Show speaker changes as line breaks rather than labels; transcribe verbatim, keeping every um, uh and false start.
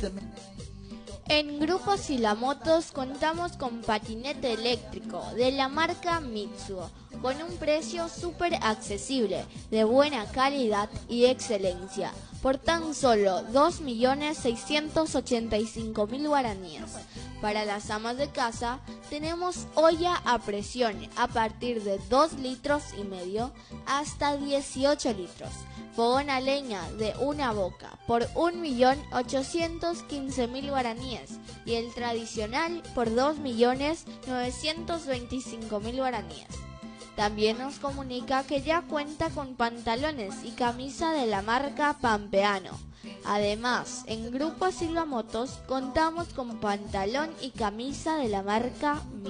En Grupo Silamotos contamos con patinete eléctrico de la marca Mitsuo, con un precio súper accesible, de buena calidad y excelencia, por tan solo dos millones seiscientos ochenta y cinco mil guaraníes. Para las amas de casa tenemos olla a presión a partir de dos litros y medio hasta dieciocho litros. Fogón a leña de una boca por un millón ochocientos quince mil guaraníes y el tradicional por dos millones novecientos veinticinco mil guaraníes. También nos comunica que ya cuenta con pantalones y camisa de la marca Pampeano. Además, en Grupo Silamotos contamos con pantalón y camisa de la marca